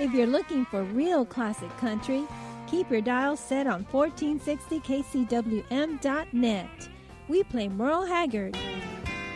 If you're looking for real classic country, keep your dial set on 1460kcwm.net. We play Merle Haggard,